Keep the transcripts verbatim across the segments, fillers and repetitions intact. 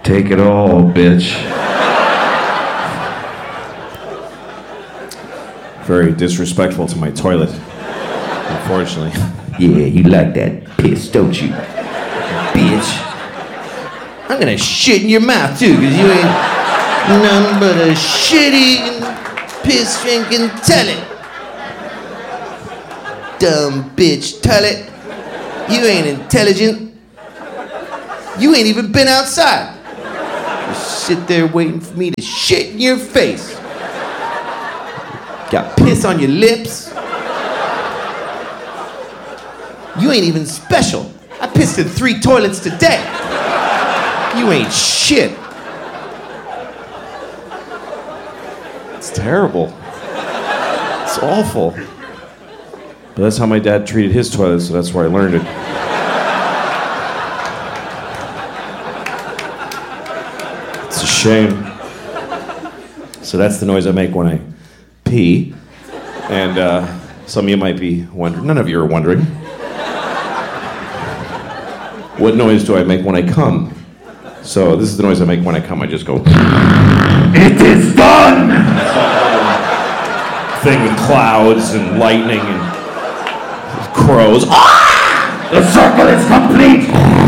Take it all, bitch. Very disrespectful to my toilet, unfortunately. Yeah, you like that piss, don't you? Bitch. I'm gonna shit in your mouth, too, because you ain't none but a shit-eating, piss-drinking toilet. Dumb bitch toilet. You ain't intelligent. You ain't even been outside. Just sit there waiting for me to shit in your face. Got piss on your lips. You ain't even special. I pissed in three toilets today. You ain't shit. It's terrible. It's awful. But that's how my dad treated his toilet, so that's where I learned it. It's a shame. So that's the noise I make when I pee. And uh, some of you might be wondering, none of you are wondering, what noise do I make when I come? So this is the noise I make when I come. I just go, It is done! thing with clouds and lightning and crows. Ah! The circle is complete!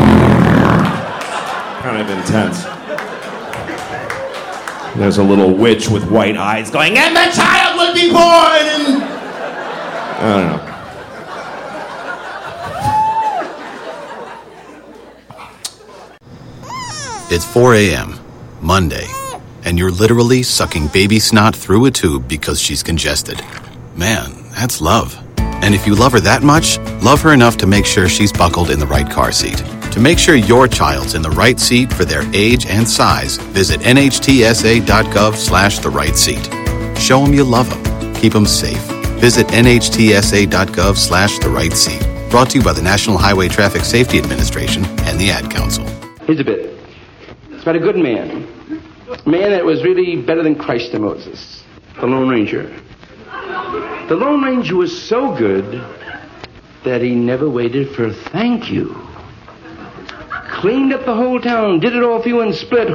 Kind of intense. There's a little witch with white eyes going, and the child will be born! And I don't know. It's four a.m., Monday, and you're literally sucking baby snot through a tube because she's congested. Man, that's love. And if you love her that much, love her enough to make sure she's buckled in the right car seat. To make sure your child's in the right seat for their age and size, visit nhtsa.gov slash the right seat. Show them you love them. Keep them safe. Visit nhtsa.gov slash the right seat. Brought to you by the National Highway Traffic Safety Administration and the Ad Council. Here's a bit. It's about a good man. A man that was really better than Christ to Moses. The Lone Ranger. The Lone Ranger was so good that he never waited for a thank you. Cleaned up the whole town, did it all for you and split.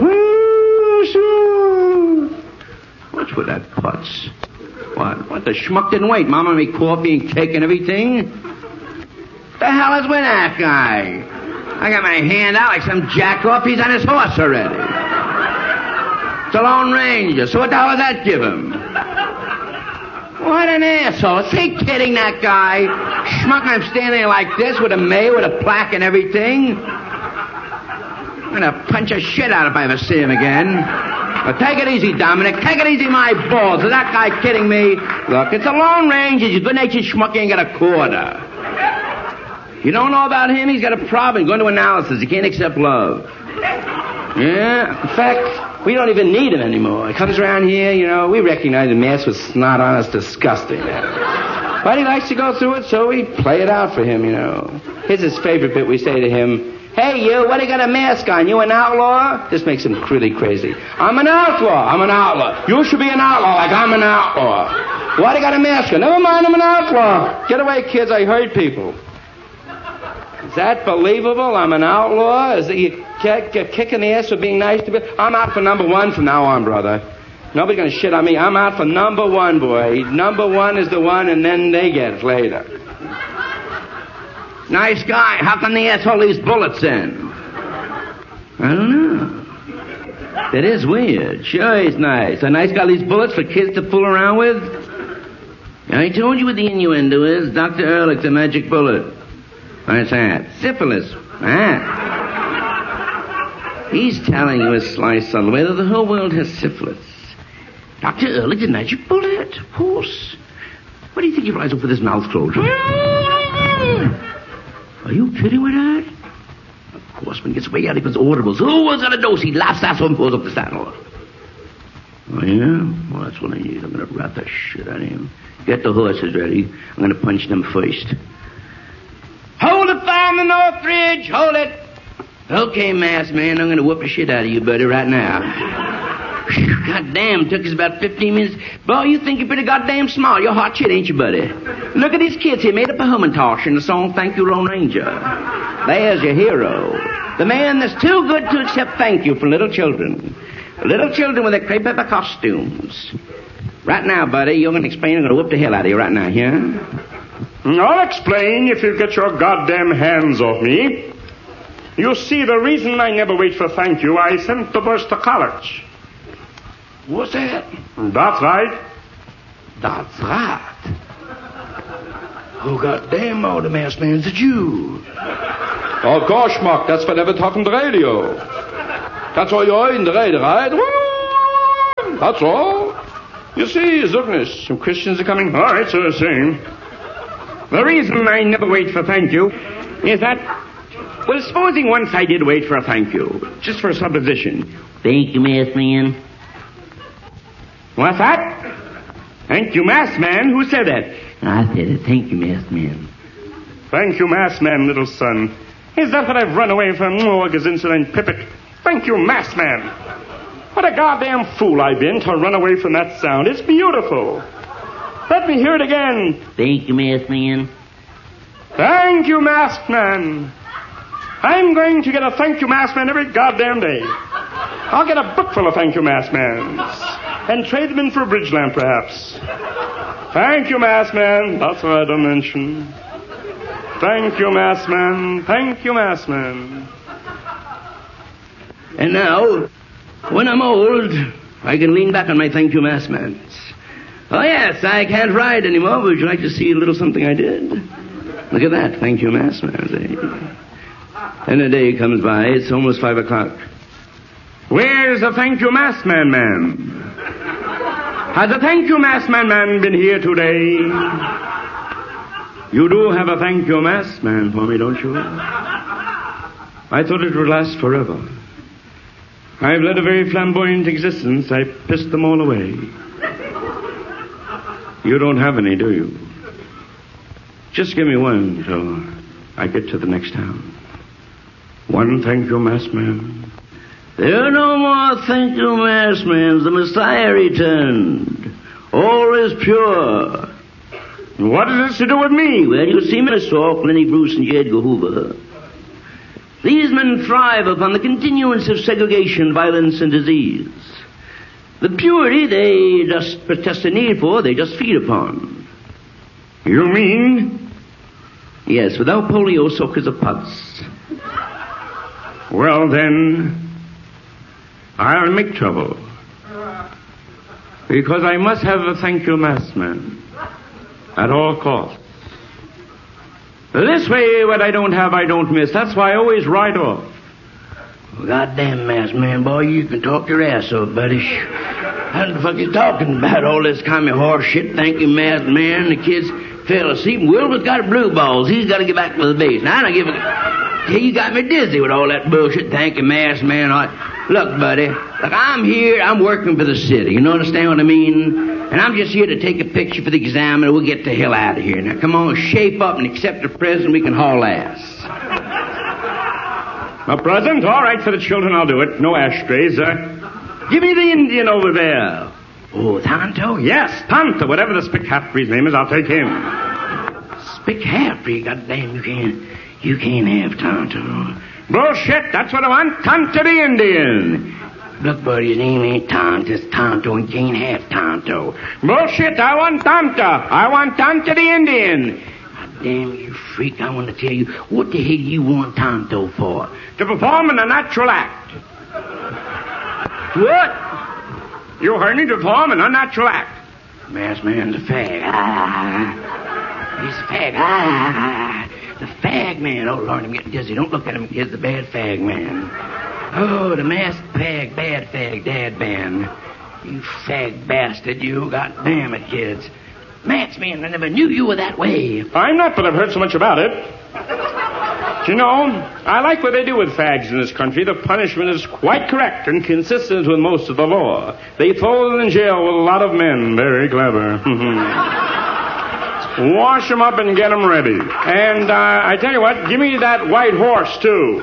What's with that putz? What? What? The schmuck didn't wait. Mama made coffee and cake and everything. The hell is with that guy? I got my hand out like some jack-off. He's on his horse already. It's a Lone Ranger. So what the hell does that give him? What an asshole. Is he kidding, that guy? Schmuck, I'm standing there like this with a mayor, with a plaque and everything. I'm gonna punch a shit out if I ever see him again. But take it easy, Dominic. Take it easy, my balls. Is that guy kidding me? Look, it's a Lone Ranger. He's a good-natured schmuck. He ain't got a quarter. You don't know about him? He's got a problem. Going to analysis. He can't accept love. Yeah. In fact, we don't even need him anymore. He comes around here, you know, we recognize the mask with snot on. It's disgusting. But he likes to go through it, so we play it out for him, you know. Here's his favorite bit. We say to him, hey, you, what do you got a mask on? You an outlaw? This makes him really crazy. I'm an outlaw. I'm an outlaw. You should be an outlaw like I'm an outlaw. Why do you got a mask on? Never mind, I'm an outlaw. Get away, kids. I hurt people. Is that believable? I'm an outlaw? Is he kicking the ass for being nice to me? I'm out for number one from now on, brother. Nobody's going to shit on me. I'm out for number one, boy. Number one is the one, and then they get it later. Nice guy. How come the asshole leaves bullets in? I don't know. That is weird. Sure, he's nice. A nice guy leaves bullets for kids to fool around with? I told you what the innuendo is. Doctor Ehrlich's a magic bullet. What's that? Syphilis. Ah. He's telling you a slice on the way that the whole world has syphilis. Doctor Ehrlich, the magic bullet. Of course. What do you think he flies up with his mouth closed? Are you kidding with that? Of course, when he gets way out, he puts audibles. Who was gonna dose? He laughs at and pulls up the saddle. Oh, yeah? Well, that's what I need. I'm gonna rat the shit out of him. Get the horses ready. I'm gonna punch them first. Hold it, fire on the North Ridge. Hold it. Okay, masked man, I'm going to whoop the shit out of you, buddy, right now. God damn, took us about fifteen minutes. Boy, you think you're pretty goddamn smart. You're hot shit, ain't you, buddy? Look at these kids here, made up a Hummintosh in the song Thank You, Lone Ranger. There's your hero. The man that's too good to accept thank you from little children. Little children with their crepe paper costumes. Right now, buddy, you're going to explain. I'm going to whoop the hell out of you right now, yeah? I'll explain if you get your goddamn hands off me. You see, the reason I never wait for thank you, I sent the boys to college. What's that? That's right. That's right. Oh, goddamn, all the masked man's a Jew. Oh, gosh, Mark, that's what never talk on the radio. That's all you're in the radio, right? That's all. You see, Zugnis, some Christians are coming. All right, so saying. The reason I never wait for thank you is that, well, supposing once I did wait for a thank you, just for a supposition. Thank you, masked man. What's that? Thank you, masked man. Who said that? I said it. Thank you, masked man. Thank you, masked man, little son. Is that what I've run away from? Oh, Gazinson and Pippet. Thank you, masked man. What a goddamn fool I've been to run away from that sound. It's beautiful. Let me hear it again. Thank you, masked man. Thank you, masked man. I'm going to get a thank you, masked man, every goddamn day. I'll get a book full of thank you, masked mans. And trade them in for a bridge lamp, perhaps. Thank you, masked man. That's what I don't mention. Thank you, masked man. Thank you, masked man. And now, when I'm old, I can lean back on my thank you, masked man. Oh, yes, I can't ride anymore. Would you like to see a little something I did? Look at that. Thank you, masked man. And a day comes by. It's almost five o'clock. Where's the thank you, masked man, man? Has the thank you, masked man, man been here today? You do have a thank you, masked man, for me, don't you? I thought it would last forever. I've led a very flamboyant existence. I pissed them all away. You don't have any, do you? Just give me one till I get to the next town. One thank you, masked man. There are no more thank you, masked man. The Messiah returned. All is pure. What has this to do with me? Well, you see, Mister Saul, Lenny Bruce, and J. Edgar Hoover. These men thrive upon the continuance of segregation, violence, and disease. The purity they just protest a need for, they just feed upon. You mean? Yes, without polio, soak is a putz. Well, then, I'll make trouble. Because I must have a thank you, masked man. At all costs. This way, what I don't have, I don't miss. That's why I always ride off. Goddamn, masked man, boy, you can talk your ass off, buddy. What the fuck you talking about? All this commie horse shit. Thank you, masked man. The kids fell asleep. Wilbur's got blue balls. He's got to get back to the base. Now, I don't give a... Hey, you got me dizzy with all that bullshit. Thank you, masked man. Look, buddy. Look, I'm here. I'm working for the city. You know, understand what I mean? And I'm just here to take a picture for the exam, and we'll get the hell out of here. Now, come on, shape up and accept the present. We can haul ass. A present? All right, for the children, I'll do it. No ashtrays. Uh, give me the Indian over there. Oh, Tonto? Yes, Tonto. Whatever the Spick-Halfbreed's name is, I'll take him. Spick-Halfbreed? Goddamn, you can't... You can't have Tonto. Bullshit, that's what I want. Tonto the Indian. Look, buddy, his name ain't Tonto, it's Tonto, and you can't have Tonto. Bullshit, I want Tonto. I want Tonto the Indian. God damn, you freak, I want to tell you, what the hell do you want Tonto for? To perform in a natural act. What? You heard me, to perform an unnatural act. Masked man's a fag. Ah. He's a fag. Ah. The fag man. Oh, Lord, I'm getting dizzy. Don't look at him. He's the bad fag man. Oh, the masked fag, bad fag, dad man. You fag bastard, you. God damn it, kids. Masked man, I never knew you were that way. I'm not, but I've heard so much about it. You know, I like what they do with fags in this country. The punishment is quite correct and consistent with most of the law. They throw them in jail with a lot of men. Very clever. Wash them up and get them ready. And uh, I tell you what, give me that white horse, too.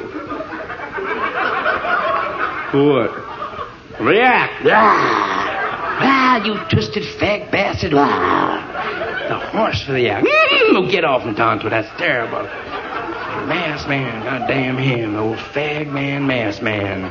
What? React. Ah, ah you twisted fag bastard. Ah. The horse for the act. Mm, get off him, Tonto. That's terrible. Mass man, goddamn him, the old fag man, mass man.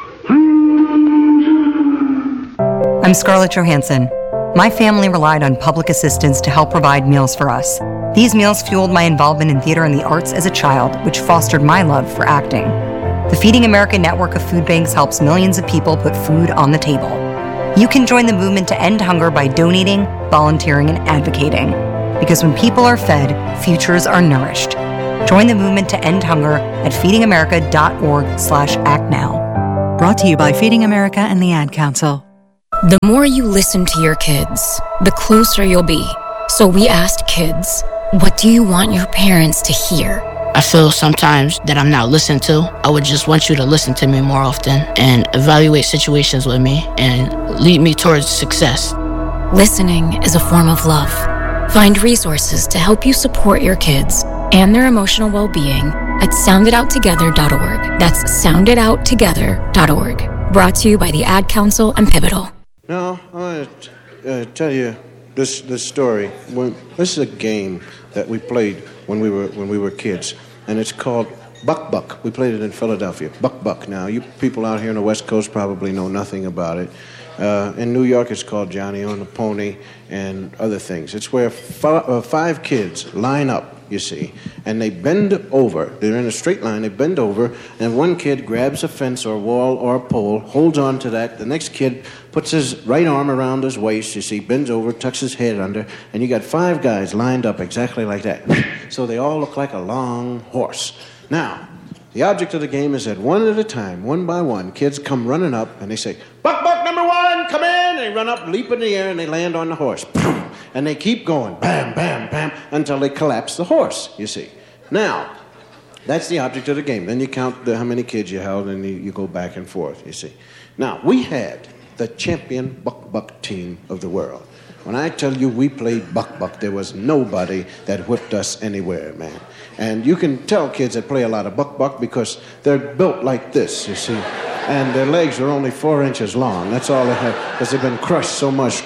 I'm Scarlett Johansson. My family relied on public assistance to help provide meals for us. These meals fueled my involvement in theater and the arts as a child, which fostered my love for acting. The Feeding America network of food banks helps millions of people put food on the table. You can join the movement to end hunger by donating, volunteering, and advocating. Because when people are fed, futures are nourished. Join the movement to end hunger at feedingamerica.org slash act now. Brought to you by Feeding America and the Ad Council. The more you listen to your kids, the closer you'll be. So we asked kids, what do you want your parents to hear? I feel sometimes that I'm not listened to. I would just want you to listen to me more often and evaluate situations with me and lead me towards success. Listening is a form of love. Find resources to help you support your kids and their emotional well-being at sound it out together dot org. That's sound it out together dot org. Brought to you by the Ad Council and Pivotal. Now, I want to uh, tell you this this story. When, this is a game that we played when we were when we were kids, and it's called Buck Buck. We played it in Philadelphia. Buck Buck. Now, you people out here on the West Coast probably know nothing about it. Uh, in New York, it's called Johnny on the Pony and other things. It's where f- uh, five kids line up, you see, and they bend over. They're in a straight line. They bend over, and one kid grabs a fence or a wall or a pole, holds on to that. The next kid puts his right arm around his waist, you see, bends over, tucks his head under, and you got five guys lined up exactly like that. So they all look like a long horse. Now, the object of the game is that one at a time, one by one, kids come running up, and they say, Buck Buck number one, come in! They run up, leap in the air, and they land on the horse. And they keep going, bam, bam, bam, until they collapse the horse, you see. Now, that's the object of the game. Then you count the, how many kids you held, and you, you go back and forth, you see. Now, we had the champion Buck Buck team of the world. When I tell you we played Buck Buck, there was nobody that whipped us anywhere, man. And you can tell kids that play a lot of Buck Buck because they're built like this, you see. And their legs are only four inches long. That's all they have, because they've been crushed so much.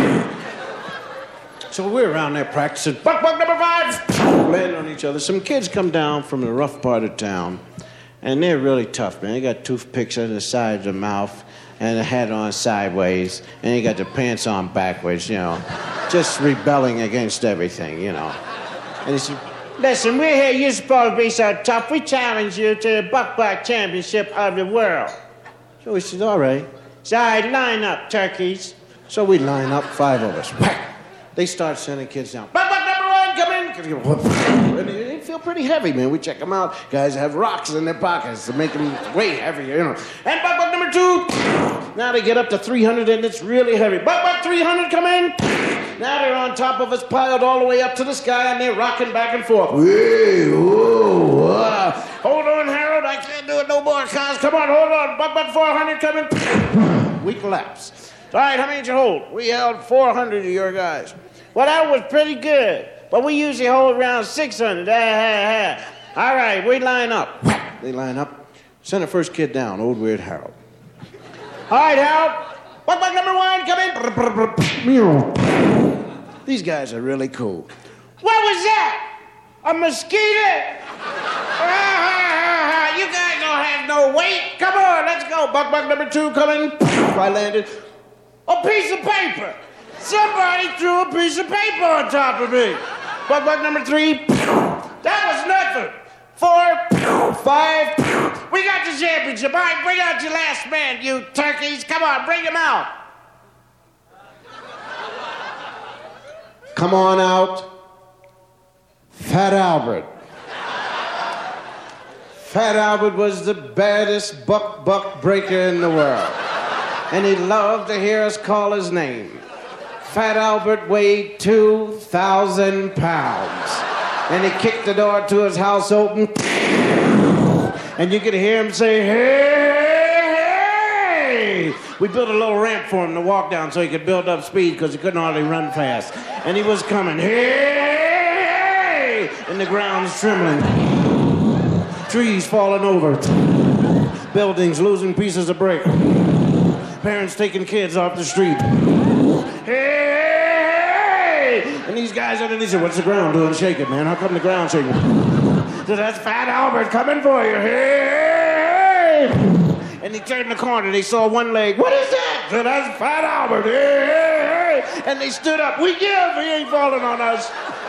So we're around there practicing, Buck Buck number five, landing on each other. Some kids come down from the rough part of town, and they're really tough, man. They got toothpicks on the side of the mouth, and the hat on sideways, and they got their pants on backwards, you know, just rebelling against everything, you know. And he said, listen, we're here, you're supposed to be so tough, we challenge you to the Buck Buck Championship of the world. So he said, all right. So I line up, turkeys. So we line up, five of us. Whack! They start sending kids down. Buck Buck number one, come in. And they feel pretty heavy, man. We check them out. Guys have rocks in their pockets to make them way heavier, you know. And Buck Buck number two. Now they get up to three hundred, and it's really heavy. Buck Buck three hundred, come in. Now they're on top of us, piled all the way up to the sky, and they're rocking back and forth. Hey, whoa, wow. Hold on, Harold. I can't do it no more, cuz. Come on, hold on. Buck Buck four hundred, come in. We collapse. All right, how many did you hold? We held four hundred of your guys. Well, that was pretty good. But we usually hold around six hundred. Ah, ah, ah. All right, we line up. They line up. Send the first kid down, old weird Harold. All right, Harold. Buck Buck number one, come in. These guys are really cool. What was that? A mosquito? Ah, you guys don't have no weight. Come on, let's go. Buck Buck number two, come in. I landed. A piece of paper. Somebody threw a piece of paper on top of me. Buck Buck number three. That was nothing. Four, five. We got the championship. All right, bring out your last man, you turkeys. Come on, bring him out. Come on out. Fat Albert. Fat Albert was the baddest buck buck breaker in the world. And he loved to hear us call his name. Fat Albert weighed two thousand pounds. And he kicked the door to his house open. And you could hear him say, hey, hey. We built a little ramp for him to walk down so he could build up speed because he couldn't hardly run fast. And he was coming, hey, hey. And the ground's trembling. Trees falling over. Buildings losing pieces of brick. Parents taking kids off the street. Hey! And these guys underneath said, what's the ground doing shaking, man? How come the ground's shaking? So that's Fat Albert coming for you. Hey, hey. And he turned the corner. They saw one leg. What is that? So that's Fat Albert. Hey, hey, hey. And they stood up. We give. He ain't falling on us.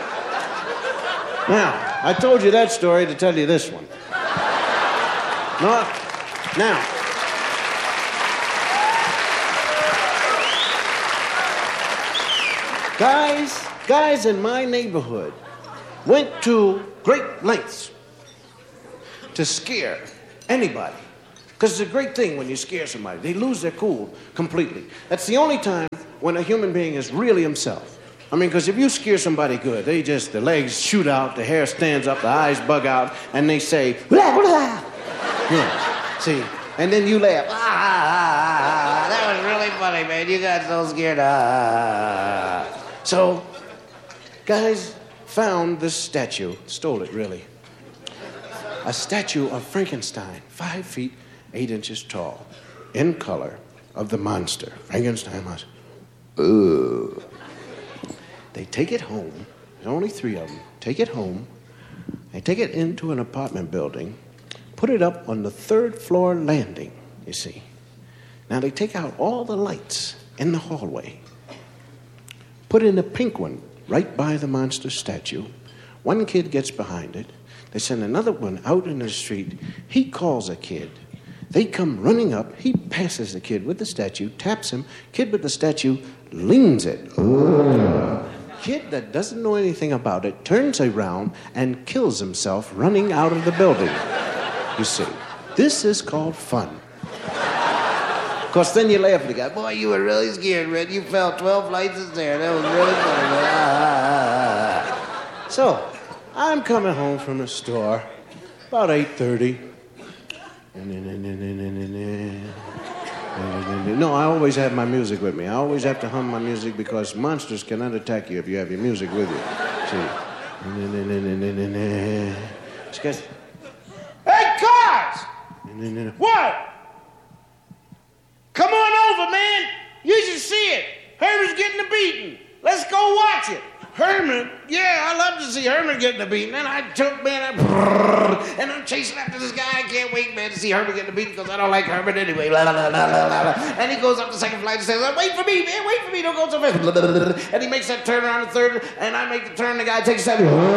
Now, I told you that story to tell you this one. No, now. Guys, guys in my neighborhood went to great lengths to scare anybody. Because it's a great thing when you scare somebody. They lose their cool completely. That's the only time when a human being is really himself. I mean, because if you scare somebody good, they just, the legs shoot out, the hair stands up, the eyes bug out, and they say, blah, blah. Yeah, see? And then you laugh. Ah, ah, ah, ah, that was really funny, man. You got so scared. Ah. So, guys found this statue, stole it really. A statue of Frankenstein, five feet, eight inches tall, in color, of the monster. Frankenstein monster. Ugh. They take it home, there's only three of them, take it home, they take it into an apartment building, put it up on the third floor landing, you see. Now they take out all the lights in the hallway, put in a pink one right by the monster statue. One kid gets behind it. They send another one out in the street. He calls a kid. They come running up. He passes the kid with the statue, taps him. Kid with the statue leans it. Ugh. Kid that doesn't know anything about it turns around and kills himself running out of the building. You see, this is called fun. Of course, then you laugh at the guy. Boy, you were really scared, Red. You fell twelve flights of stairs. That was really funny. Ah, ah, ah. So, I'm coming home from the store about eight thirty. No, I always have my music with me. I always have to hum my music because monsters cannot attack you if you have your music with you. See? She goes, hey, cars! What? Come on over, man. You should see it. Herman's getting a beating. Let's go watch it. Herman? Yeah, I love to see Herman getting a beating. And I took, man, I, and I'm chasing after this guy. I can't wait, man, to see Herman getting a beating because I don't like Herman anyway. La, la, la, la, la, la. And he goes up the second flight and says, wait for me, man, wait for me, don't go so fast. And he makes that turn around the third, and I make the turn, the guy takes a step.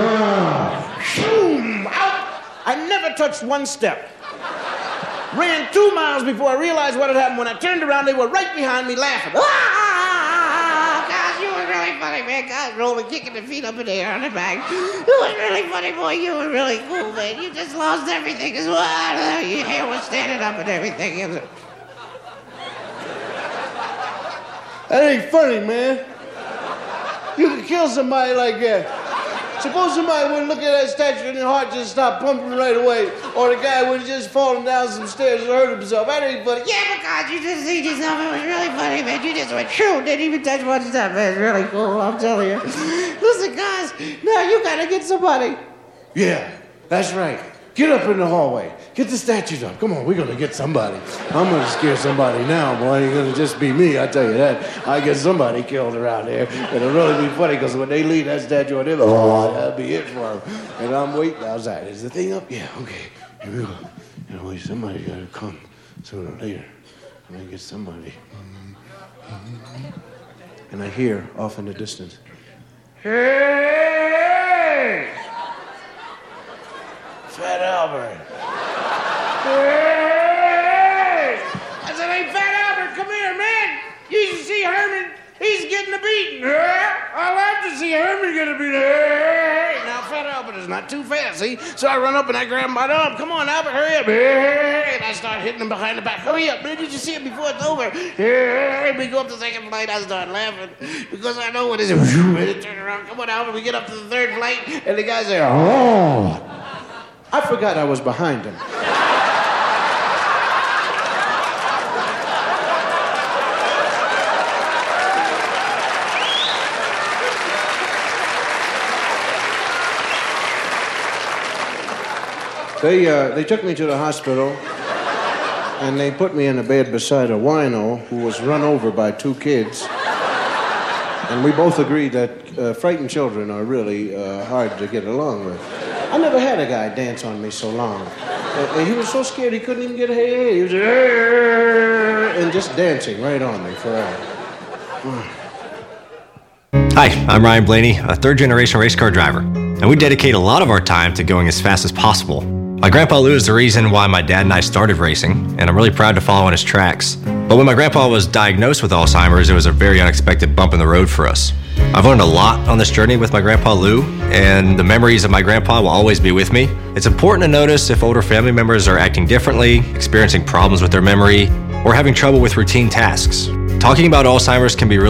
Out. I never touched one step. Ran two miles before I realized what had happened. When I turned around, they were right behind me laughing. Ah, God, you were really funny, man. God, rolling, kicking their feet up in the air on the back. You were really funny, boy. You were really cool, man. You just lost everything as well. Your hair was standing up and everything. That ain't funny, man. You could kill somebody like that. Suppose somebody would look at that statue and their heart just stopped pumping right away. Or the guy would have just fallen down some stairs and hurt himself. That ain't funny. Yeah, but God, you just seen yourself. It was really funny, man. You just went true. Didn't even touch one step, man. It's really cool, I'm telling you. Listen, guys, now you gotta get somebody. Yeah, that's right. Get up in the hallway. Get the statues up. Come on, we're gonna get somebody. I'm gonna scare somebody now, boy. It's gonna just be me, I tell you that. I get somebody killed around here. It'll really be funny, because when they leave that statue on them, oh, that'll be it for them. And I'm waiting outside. Is the thing up? Yeah, okay. Here we go. You know, somebody gotta come sooner or later. I'm gonna get somebody. And I hear off in the distance, hey! Fat Albert. Hey! I said, hey, Fat Albert, come here, man. You should see Herman. He's getting a beating. I love to see Herman get a beating. Hey! Now, Fat Albert is not too fast, see? So I run up and I grab him by the arm. Come on, Albert, hurry up. Hey! And I start hitting him behind the back. Hurry up, man. Did you see it before it's over? Hey! We go up the second flight. I start laughing because I know what it is. And it turn around. Come on, Albert. We get up to the third flight, and the guy's there. Oh! I forgot I was behind him. They, uh, they took me to the hospital, and they put me in a bed beside a wino who was run over by two kids. And we both agreed that uh, frightened children are really uh, hard to get along with. I never had a guy dance on me so long. Uh, he was so scared he couldn't even get a hey. He was just, and just dancing right on me forever. Hi, I'm Ryan Blaney, a third-generation race car driver, and we dedicate a lot of our time to going as fast as possible. My grandpa Lou is the reason why my dad and I started racing, and I'm really proud to follow in his tracks. But when my grandpa was diagnosed with Alzheimer's, it was a very unexpected bump in the road for us. I've learned a lot on this journey with my grandpa Lou, and the memories of my grandpa will always be with me. It's important to notice if older family members are acting differently, experiencing problems with their memory, or having trouble with routine tasks. Talking about Alzheimer's can be really